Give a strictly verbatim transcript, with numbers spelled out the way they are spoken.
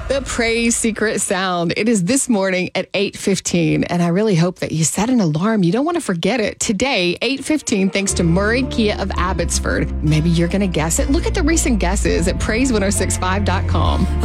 The Praise Secret Sound. It is this morning at eight fifteen, and I really hope that you set an alarm. You don't want to forget it. Today, eight fifteen, thanks to Murray Kia of Abbotsford. Maybe you're going to guess it. Look at the recent guesses at praise ten sixty-five dot com.